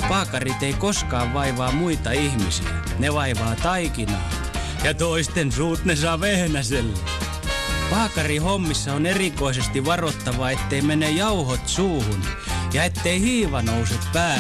Paakarit ei koskaan vaivaa muita ihmisiä. Ne vaivaa taikinaa. Ja toisten suut ne saa vehnäsellä. Paakari hommissa on erikoisesti varottava, ettei mene jauhot suuhun. Ja ettei hiiva nouse päähän.